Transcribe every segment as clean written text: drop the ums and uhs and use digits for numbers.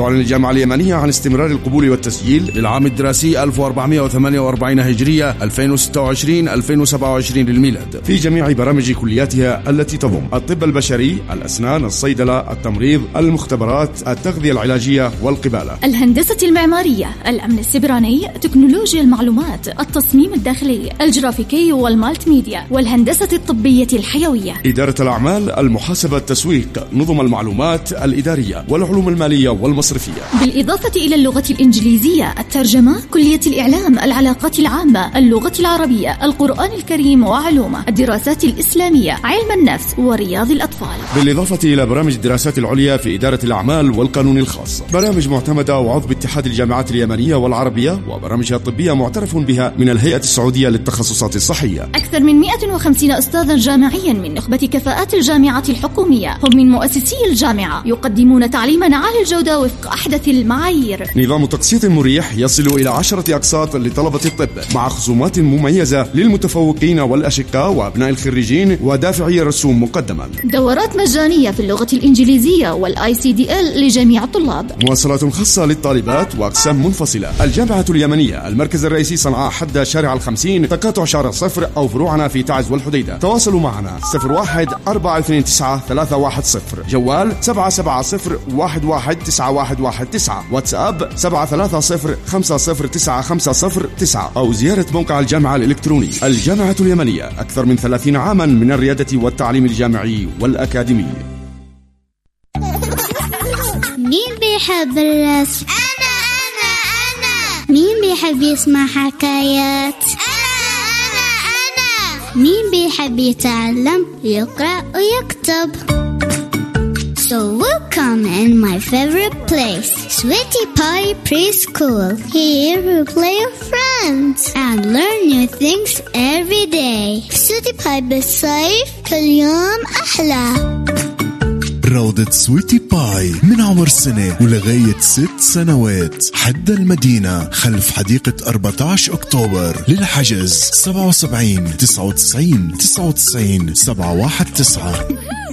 تعلن الجامعة اليمنية عن استمرار القبول والتسجيل للعام الدراسي 1448 هجرية 2026-2027 للميلاد في جميع برامج كلياتها التي تضم الطب البشري، الأسنان، الصيدلة، التمريض، المختبرات، التغذية العلاجية والقبالة، الهندسة المعمارية، الأمن السيبراني، تكنولوجيا المعلومات، التصميم الداخلي، الجرافيكي والمالتي ميديا، والهندسة الطبية الحيوية، إدارة الأعمال، المحاسبة، التسويق، نظم المعلومات الإدارية والعلوم المالية والمصرفية، بالإضافة إلى اللغة الإنجليزية، الترجمة، كلية الإعلام، العلاقات العامة، اللغة العربية، القرآن الكريم وعلومه، الدراسات الإسلامية، علم النفس ورياض الأطفال، بالإضافة إلى برامج الدراسات العليا في إدارة الأعمال والقانون الخاص، برامج معتمدة وعضو اتحاد الجامعات اليمنية والعربية، وبرامجها الطبية معترف بها من الهيئة السعودية للتخصصات الصحية. أكثر من 150 أستاذا جامعيا من نخبة كفاءات الجامعة الحكومية، هم من مؤسسي الجامعة، يقدمون تعليما عالي الجودة وفق أحدث المعايير. نظام تقسيط مريح يصل إلى 10 أقساط لطلبة الطب، مع خصومات مميزة للمتفوقين والأشقاء وأبناء الخريجين ودافعي الرسوم مقدما. دورات مجانية في اللغة الإنجليزية والICDL لجميع الطلاب. مواصلات خاصة للطالبات وأقسام منفصلة. الجامعة اليمنية، المركز الرئيسي صنعاء حد شارع 50 تقاطع شارع 0 أو فروعنا في تعز والحديدة. تواصلوا معنا 01-429-3110، جوال 770-119119، واتساب 730-509509، أو زيارة موقع الجامعة الإلكتروني. الجامعة اليمنية، أكثر من 30 عاما من الريادة والتعليم الجامعي والأكاديمي. مين بيحب الرسم؟ أنا. مين بيحب يسمع حكايات؟ أنا. مين بيحب يتعلم يقرأ ويكتب؟ So welcome in my favorite place, Sweetie Pie Preschool. Here we play with friends and learn new things every day. Sweetie Pie بالصيف كل يوم أحلى. روضة سويتي باي من عمر سنة ولغاية 6 سنوات، حد المدينة خلف حديقة 14 أكتوبر. للحجز 77 99 99 719.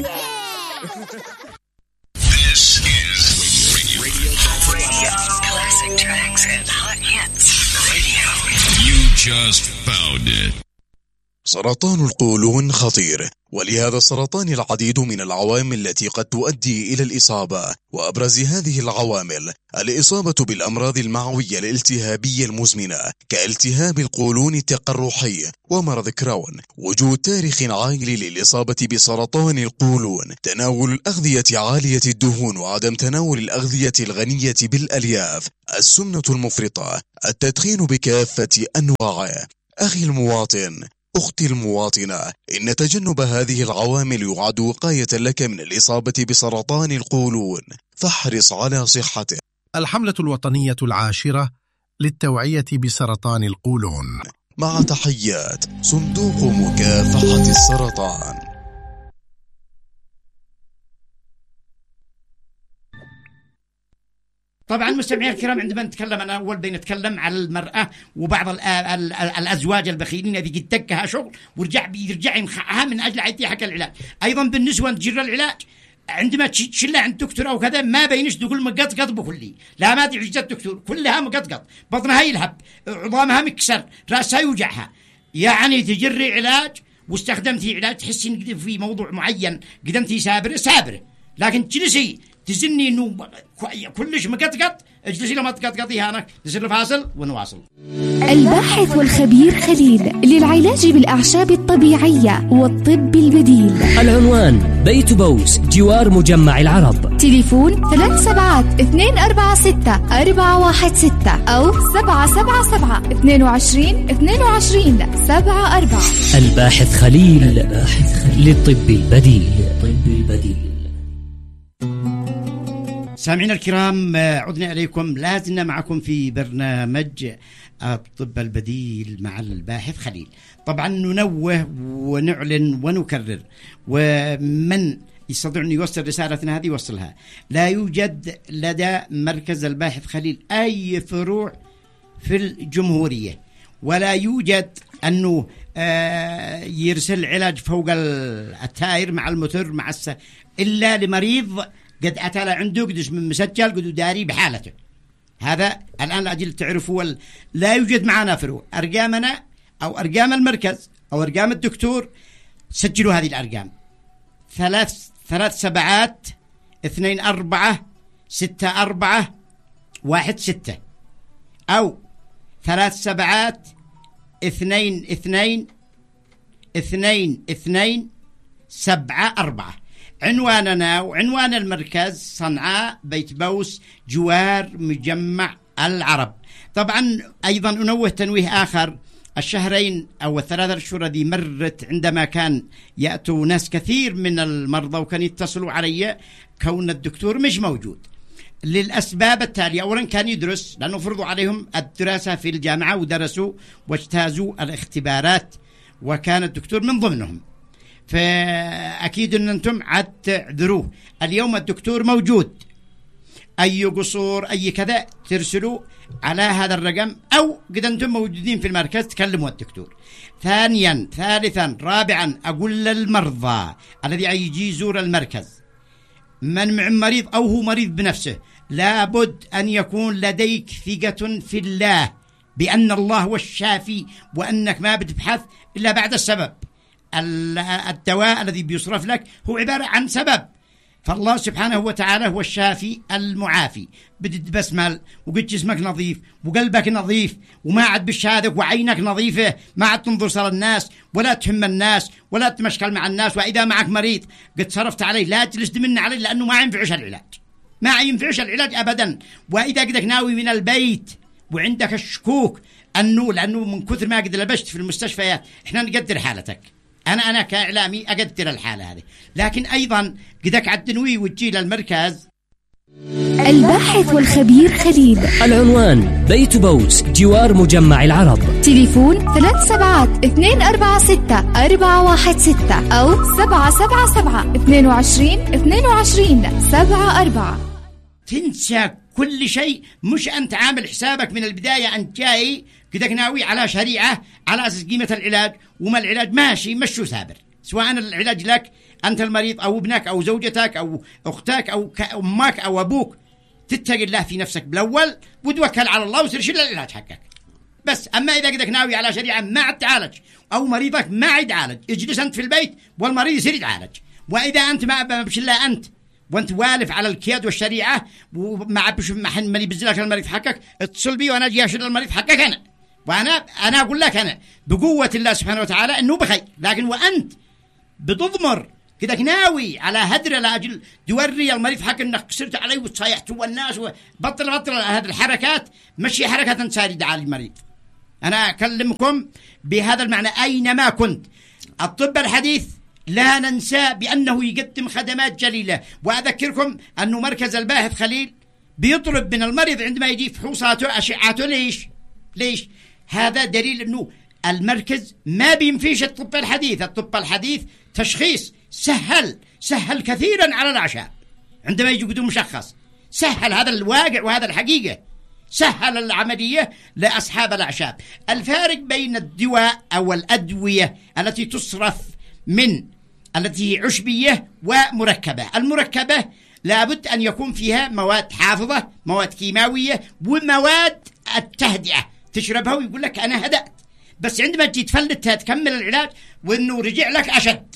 Classic tracks and hot hits radio. You just found it. سرطان القولون خطير، ولهذا السرطان العديد من العوامل التي قد تؤدي إلى الإصابة، وأبرز هذه العوامل الإصابة بالأمراض المعوية الالتهابية المزمنة كالتهاب القولون التقرحي ومرض كراون، وجود تاريخ عائلي للإصابة بسرطان القولون، تناول الأغذية عالية الدهون وعدم تناول الأغذية الغنية بالألياف، السمنة المفرطة، التدخين بكافة أنواعه. أخي المواطن، أختي المواطنة، إن تجنب هذه العوامل يعد وقاية لك من الإصابة بسرطان القولون، فاحرص على صحته. الحملة الوطنية 10 للتوعية بسرطان القولون. مع تحيات صندوق مكافحة السرطان. طبعا مستمعين الكرام، عندما نتكلم أنا أول بنتكلم على المرأة وبعض الأزواج البخيلين اللي يدقها شغل ويرجع ينخعها من أجل عيدي حق العلاج. أيضا بالنسبة لتجرى العلاج، عندما تشيلها عند الدكتور أو كذا ما بينش تقول مقطقط بكلي، لا ما تعجز الدكتور، كلها مقطقط، بطنها يلهب، عظامها مكسر، رأسها يوجعها. يعني تجري علاج واستخدمتي علاج تحسي إن في موضوع معين قدمتي سابر، لكن تجلسي تزني إنه كلش مقطقط، اجلسي لما تقطقطيها أنا نصير فاصل ونواصل. الباحث والخبير خليل للعلاج بالأعشاب الطبيعية والطب البديل. العنوان بيت بوس جوار مجمع العرب. تليفون 37-246-416 أو 777-22-22-74. الباحث خليل للطب البديل. سامعين الكرام، عدنا إليكم، لازلنا معكم في برنامج الطب البديل مع الباحث خليل. طبعا ننوه ونعلن ونكرر، ومن يستطيع أن يوصل رسالتنا هذه يوصلها. لا يوجد لدى مركز الباحث خليل أي فروع في الجمهورية، ولا يوجد أنه يرسل علاج فوق التاير مع الموتور إلا لمريض قد أتى عنده قدش من مسجل قد داري بحالته. هذا الآن لأجل تعرفوا لا يوجد معنا فروع. أرقامنا أو أرقام المركز أو أرقام الدكتور سجلوا هذه الأرقام 3 7 2 4 6 4 1 6 أو 3 7 2 2 2 2 7 4. عنواننا وعنوان المركز صنعاء بيت بوس جوار مجمع العرب. طبعا أيضا أنوه تنويه آخر، الشهرين أو الثلاثة أشهر الذي مرت عندما كان يأتوا ناس كثير من المرضى وكان يتصلوا علي كون الدكتور مش موجود للأسباب التالية. أولا كان يدرس لأنه فرضوا عليهم الدراسة في الجامعة ودرسوا واجتازوا الاختبارات وكان الدكتور من ضمنهم، فأكيد أن أنتم عاد تعذروه. اليوم الدكتور موجود، أي قصور أي كذا ترسلوا على هذا الرقم أو قد أنتم موجودين في المركز تكلموا الدكتور. ثانيا ثالثا رابعا أقول للمرضى الذي يجي يزور المركز من مع مريض أو هو مريض بنفسه لابد أن يكون لديك ثقة في الله بأن الله هو الشافي وأنك ما بتبحث إلا بعد السبب. الدواء الذي بيصرف لك هو عبارة عن سبب، فالله سبحانه وتعالى هو الشافي المعافي. بدت بسمل وقد جسمك نظيف وقلبك نظيف وما عاد بشهادك وعينك نظيفة، ما عاد تنظر صار الناس ولا تهم الناس ولا تمشكل مع الناس. وإذا معك مريض قد صرفت عليه لا تجلس تمن عليه لأنه ما ينفعش العلاج، ما ينفعش العلاج أبدا. وإذا قدك ناوي من البيت وعندك الشكوك أنه لأنه من كثر ما قد لبشت في المستشفيات إحنا نقدر حالتك، أنا كإعلامي أقدر الحالة هذه، لكن أيضا قدك عدنوي وتجي للمركز. الباحث والخبير خليل. العنوان بيت بوس جوار مجمع العرب. تليفون 37-246-416 أو 777-22-22-74. تنسى كل شيء، مش أنت عامل حسابك من البداية أنت جاي كدك ناوي على شريعة على أساس قيمة العلاج وما العلاج ماشي مشو سابر، سواء العلاج لك أنت المريض أو ابنك أو زوجتك أو أختك أو أمك أو أبوك. تتقي الله في نفسك بالأول وتوكل على الله وسرش العلاج حقك بس. أما إذا قدك ناوي على شريعة ما عاد تعالج أو مريضك ما عاد يعالج، اجلس أنت في البيت والمريض يصير يتعالج. وإذا أنت ما بمشي إلا أنت وانت والف على الكياد والشريعة وما بشوف من يبزلك المريض حقك، اتصل بي وانا اجي اشيل المريض حقك انا اقول لك انا بقوة الله سبحانه وتعالى انه بخير. لكن وانت بتضمر كدك ناوي على هدر لاجل توري المريض حقك انك كسرت عليه وتصايحت والناس بطل هذه الحركات، مشي حركة تساعد على المريض. انا اكلمكم بهذا المعنى اينما كنت. الطب الحديث لا ننسى بأنه يقدم خدمات جليلة، وأذكركم أنه مركز الباحث خليل بيطلب من المريض عندما يجي فحوصاته أشعاته. ليش؟ هذا دليل أنه المركز ما بينفيش الطب الحديث. الطب الحديث تشخيص سهل كثيرا على الأعشاب. عندما يجي قدوم مشخص سهل، هذا الواقع وهذا الحقيقة، سهل العملية لأصحاب الأعشاب. الفارق بين الدواء أو الأدوية التي تصرف من التي عشبية ومركبة. المركبة لابد أن يكون فيها مواد حافظة، مواد كيماوية ومواد التهدئة، تشربها ويقول لك أنا هدأت. بس عندما تجي تفلتها تكمل العلاج وإنه رجع لك أشد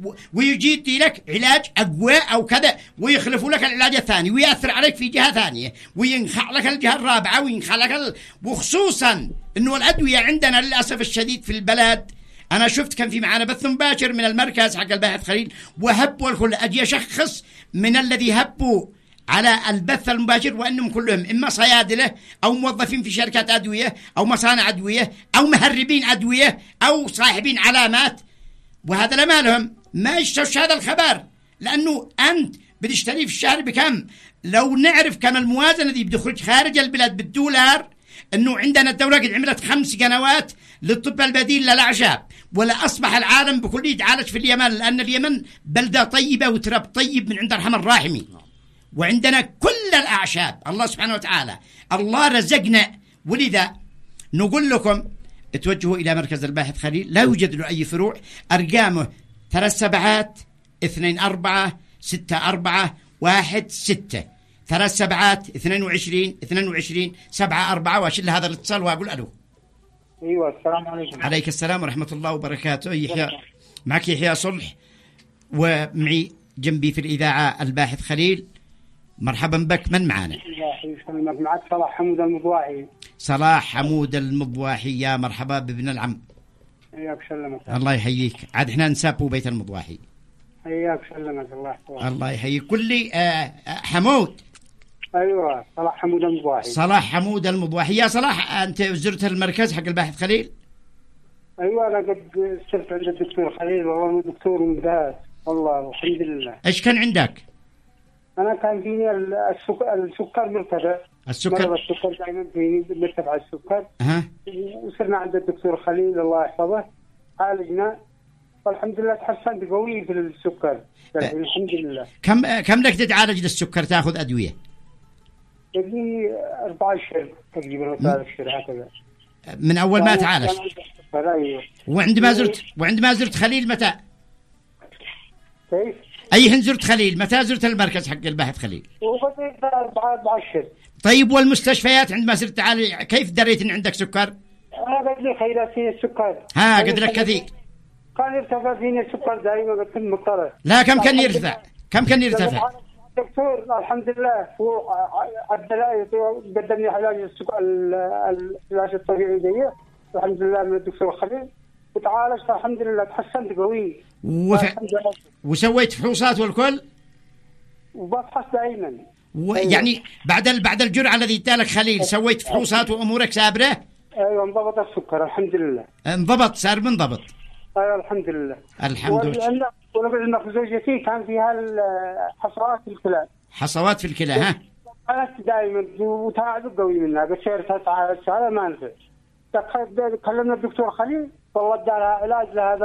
ويجي لك علاج أقوى أو كذا ويخلفوا لك العلاج الثاني ويأثر عليك في جهة ثانية وينخع لك الجهة الرابعة وينخع لك وخصوصا إنه الأدوية عندنا للأسف الشديد في البلد. أنا شفت كان في معنا بث مباشر من المركز حق الباحث خليل وهبوا الكل، أجي أشخص من الذي هبوا على البث المباشر وأنهم كلهم إما صيادلة أو موظفين في شركات أدوية أو مصانع أدوية أو مهربين أدوية أو صاحبين علامات، وهذا لما لهم ما يشتوش هذا الخبر، لأنه أنت بتشتري في الشهر بكم؟ لو نعرف كم الموازنة دي بتخرج خارج البلاد بالدولار، أنه عندنا الدولة قد عملت 5 قنوات للطب البديل للأعشاب، ولا أصبح العالم بكل يتعالج في اليمن، لأن اليمن بلدة طيبة وتراب طيب من عند الرحمن الراحمي، وعندنا كل الأعشاب. الله سبحانه وتعالى الله رزقنا. ولذا نقول لكم اتوجهوا إلى مركز الباحث خليل، لا يوجد له أي فروع. أرقامه 3 7 2 4 6 4 16 3 7 22 7 4 واشيل هذا الاتصال واقول الو. ايوه السلام عليكم. عليك السلام ورحمه الله وبركاته. يحيى معك، يحيى صلح، ومعي جنبي في الاذاعه الباحث خليل. مرحبا بك، من معانا؟ معك صلاح حمود المضواحي. صلاح حمود المضواحي، يا مرحبا بابن العم. حياك سلمك. الله يحييك، عاد احنا نسابوا بيت المضواحي. حياك سلمك. الله يحفظك. الله يحييك. قل لي حمود. ايوه صلاح حمود المضواحي. صلاح حمود المضواحي. يا صلاح، انت زرت المركز حق الباحث خليل؟ ايوه انا قد صرت عند الدكتور خليل، والله دكتور ممتاز والله الحمد لله. ايش كان عندك؟ انا كان فيني السكر مرتفع. السكر دائما فيني مرتفع السكر. وصرنا عند الدكتور خليل الله يحفظه، عالجنا والحمد لله تحسنت قوي في السكر الحمد لله. كم لك تتعالج للسكر، تاخذ ادويه؟ يجي 4 أشهر تقريبا 3 أشهر هكذا من اول ما تعالج. ايوه. وعندما زرت خليل متى؟ كيف؟ اي حين زرت خليل؟ متى زرت المركز حق الباحث خليل؟ وبدأت 4 أشهر. طيب والمستشفيات عندما صرت تعالج كيف دريت ان عندك سكر؟ انا قد لي خيراتي السكر. قد لك كثير. كان يرتفع فيني السكر دائما، قلت مضطر. لا كم كان يرتفع؟ دكتور الحمد لله هو قدم لي علاج السكر، العلاج الطبيعي دي الحمد لله من الدكتور خليل، وتعالجت الحمد لله تحسنت قوي. وسويت فحوصات والكل؟ وبفحص دائما. يعني بعد الجرعه الذي ادالك خليل سويت فحوصات وامورك سابره؟ ايوه انضبط السكر الحمد لله. انضبط، صار منضبط. ايوه الحمد لله. الحمد لله. ولما زوجتي كان فيها حصوات في الكلى. حصوات في الكلى. ها؟ عالجت دائما وتعب قوي منها، قشرتها تعالجت هذا ما نفع. كلمنا الدكتور خليل والله ادالها علاج لهذا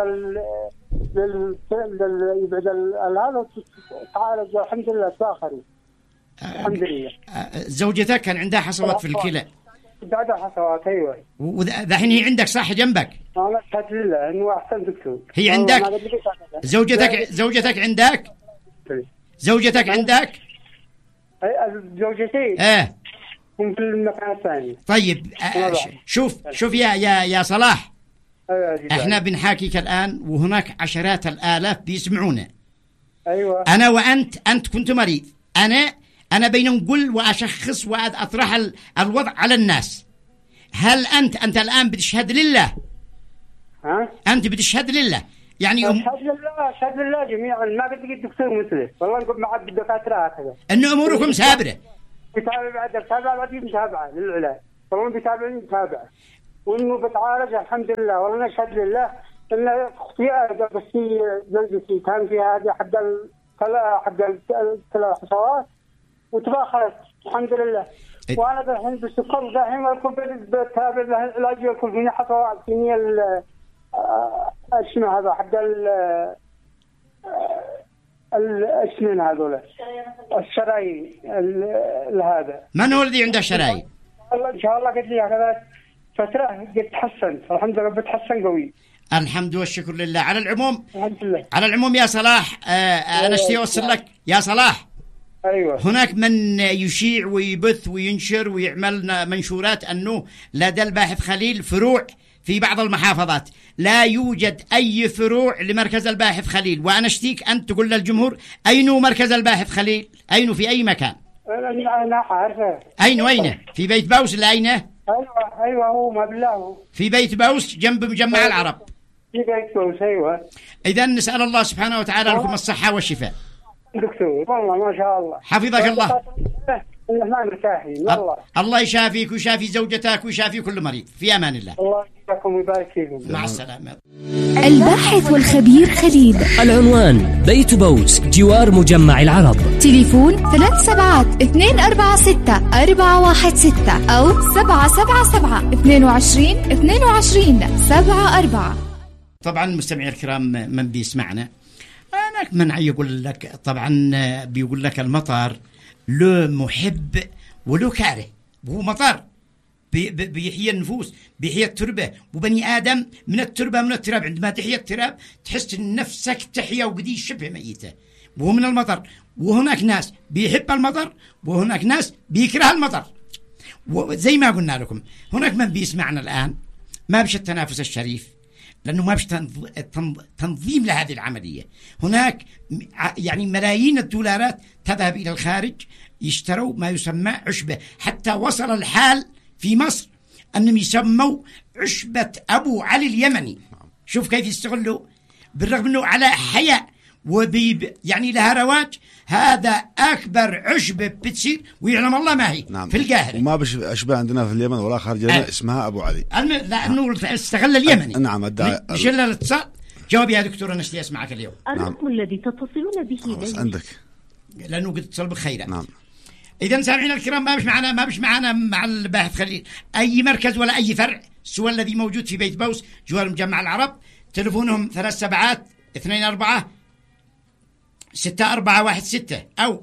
يبعد هذا، تعالج الحمد لله تاخري الحمد لله. زوجتك كان عندها حصوات في الكلى؟ عندها حصوات ايوه. ودحين هي عندك صح جنبك؟ انا اشهد لله انه احسن دكتور. هي عندك؟ زوجتك عندك؟ زوجتك عندك؟ زوجتي هم في المكان الثاني. طيب شوف يا صلاح، احنا بنحاكيك الآن وهناك عشرات الآلاف بيسمعونا. ايوه. انا وانت كنت مريض، انا بين نقول واشخص واطرح الوضع على الناس. هل انت الآن بتشهد لله؟ انت بتشهد لله يعني اشهد لله جميعا، ما قد لقيت دكتور مثله والله. نقول مع الدكاتره هكذا انه اموركم سابره. بتابع بعدين متابعه للعلاج، والله بيتابعني متابعه، وانه بتعالج الحمد لله. والله نشهد لله ان اختي بس زوجتي كان فيها هذه حق الحصوات وتباخرت الحمد لله. وانا الحين بالسكر ودحين والكل بتابع له العلاج، والكل فيني حصوات فيني اسمه هذا حق الاسنان هذول الشرايين هذا. من هو الذي عنده شرايين؟ والله ان شاء الله قد لي هذا فتره قد تحسن الحمد لله، بتحسن قوي الحمد والشكر لله. على العموم الحمد لله. على العموم يا صلاح، انا اشتي اوصل لك يا صلاح. ايوه. هناك من يشيع ويبث وينشر ويعمل منشورات انه لدى الباحث خليل فروع في بعض المحافظات. لا يوجد أي فروع لمركز الباحث خليل، وأنا أشتيك أن تقول للجمهور أين مركز الباحث خليل؟ أين في أي مكان؟ أنا عارفه. أين؟ في بيت باوس ولا أين؟ أيوة هو ما بالله في بيت باوس جنب مجمع العرب. في بيت باوس أيوة. إذا نسأل الله سبحانه وتعالى لكم الصحة والشفاء. دكتور والله ما شاء الله. حفظك الله. ما مرتاحين والله. الله يشافيك ويشافي زوجتك ويشافي كل مريض. في أمان الله. الله يشافيكم ويبارك فيكم. مع السلامة. الباحث والخبير خليل. العنوان بيت بوس جوار مجمع العرب. تليفون 37-246-416 أو 777-22-22-74. طبعا مستمعي الكرام من بيسمعنا، أنا من يقول لك طبعا بيقول لك المطر له محب وله كاره، وهو مطر بيحيي النفوس، بيحيي التربة، وبني آدم من التربة من التراب. عندما تحيي التراب تحس إن نفسك تحيا وقديش شبه ميتة، وهو من المطر. وهناك ناس بيحب المطر وهناك ناس بيكره المطر. وزي ما قلنا لكم هناك من بيسمعنا الآن ما بش التنافس الشريف، لأنه ما بش تنظيم لهذه العملية. هناك يعني ملايين الدولارات تذهب إلى الخارج يشتروا ما يسمى عشبة، حتى وصل الحال في مصر أنهم يسموا عشبة أبو علي اليمني. شوف كيف يستغلوا، بالرغم أنه على حياء يعني لها رواج. هذا أكبر عشبة بتصير ويعلم الله ما هي. نعم. في القاهرة وما بش أشبه عندنا في اليمن ولا خارج اليمن اسمها أبو علي، لأنه استغل اليمني. نعم. مش إلا الاتصال. جواب يا دكتور أنا اشتي أسمعك اليوم. الرقم الذي تتصلون به عندك لأنه قد اتصل بخيرة. نعم. إذا سامعين الكرام ما بش معنا مع الباحث خليل أي مركز ولا أي فرع سوى الذي موجود في بيت بوس جوار مجمع العرب. تلفونهم 372416 أو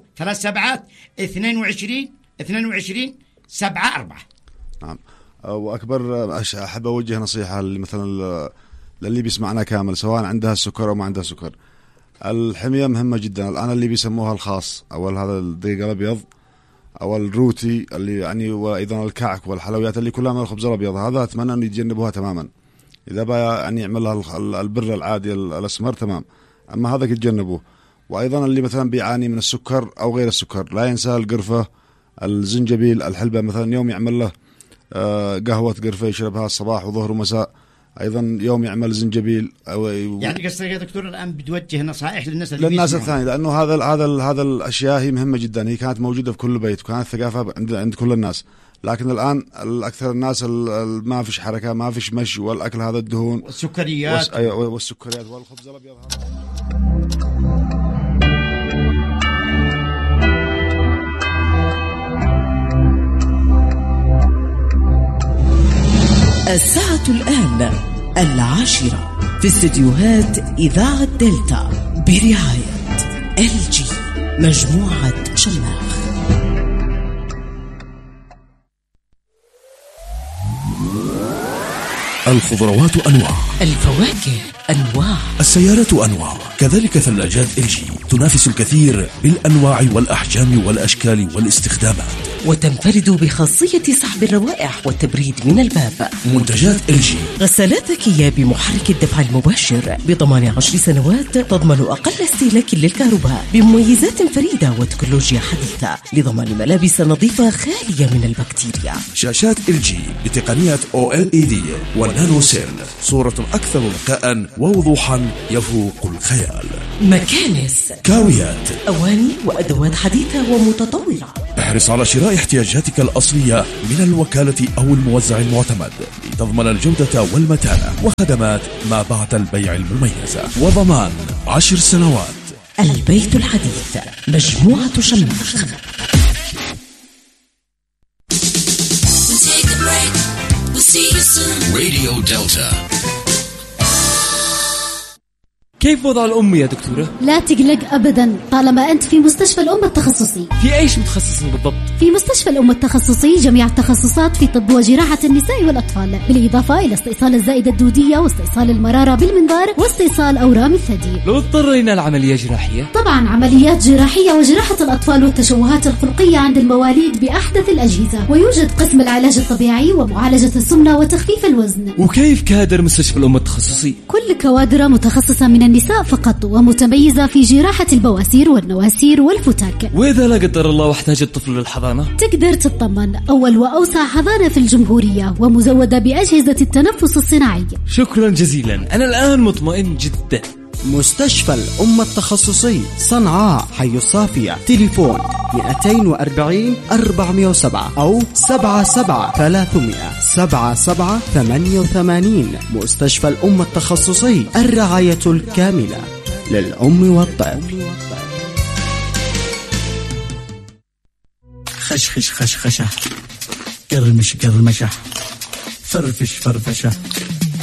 3722 نعم. وأكبر أحب أوجه نصيحة مثلا للي بيسمعنا كامل، سواء عندها السكر أو ما عندها سكر. الحمية مهمة جدا. الآن اللي بيسموها الخاص أو هذا الدقيق الأبيض أو الروتي اللي يعني، وأيضا الكعك والحلويات اللي كلها من الخبز الأبيض، هذا أتمنى أن يتجنبوها تماما. إذا بقى يعني يعملها البر العادي الأسمر تمام، أما هذا يتجنبوه. وأيضا اللي مثلا بيعاني من السكر أو غير السكر لا ينسى القرفة، الزنجبيل، الحلبة. مثلا يوم يعمل له قهوة قرفة يشربها الصباح وظهر ومساء. أيضا يوم يعمل زنجبيل يعني قصدك يا دكتور الآن بتوجه نصائح للناس الثانية، لأنه هذا الأشياء هي مهمة جدا. هي كانت موجودة في كل بيت وكانت ثقافة عند كل الناس، لكن الآن الأكثر الناس ما فيش حركة، ما فيش مشي، والأكل هذا الدهون والسكريات والسكريات والخبز الأبيض. الساعة الآن 10:00 في استديوهات إذاعة دلتا برعاية LG مجموعة شماخ. الخضروات أنواع، الفواكه أنواع، السيارات أنواع، كذلك ثلاجات LG تنافس الكثير بالأنواع والأحجام والأشكال والاستخدامات، وتنفرد بخاصية سحب الروائح والتبريد من الباب. منتجات LG: غسالات ذكية بمحرك الدفع المباشر بضمان 10 سنوات، تضمن أقل استهلاك للكهرباء بمميزات فريدة وتكنولوجيا حديثة لضمان ملابس نظيفة خالية من البكتيريا. شاشات LG بتقنية OLED والنانو سيل، صورة أكثر ذكاء ووضوحا يفوق الخيال. مكانس، كاويات، أواني وأدوات حديثة ومتطورة. احرص على شراء احتياجاتك الأصلية من الوكالة أو الموزع المعتمد لتضمن الجودة والمتانة وخدمات ما بعد البيع المميزة وضمان 10 سنوات. البيت الحديث، مجموعة شماخ. Radio Delta. كيف وضع الأم يا دكتورة؟ لا تقلق أبدا طالما أنت في مستشفى الأم التخصصي. في أيش متخصص بالضبط؟ في مستشفى الأم التخصصي جميع التخصصات في طب وجراحة النساء والأطفال، بالإضافة إلى استئصال الزائدة الدودية واستئصال المرارة بالمنظار واستئصال أورام الثدي. لو اضطرينا العملية جراحية؟ طبعا عمليات جراحية وجراحة الأطفال والتشوهات الخلقية عند المواليد بأحدث الأجهزة، ويوجد قسم العلاج الطبيعي ومعالجة السمنة وتخفيف الوزن. وكيف كادر مستشفى الأم التخصصي؟ كل كوادر متخصصة من النساء فقط ومتميزة في جراحة البواسير والنواسير والفتاك. وإذا لا قدر الله واحتاج الطفل للحضانة؟ تقدر تطمن، أول وأوسع حضانة في الجمهورية ومزودة بأجهزة التنفس الصناعي. شكرا جزيلا، أنا الآن مطمئن جدا. مستشفى الأم التخصصي صنعاء حي الصافية، تليفون 240 407 أو 77 300 77 88. مستشفى الأم التخصصي، الرعاية الكاملة للأم والطفل. خشخش خشخشة، قرمش قرمشة، فرفش فرفشة،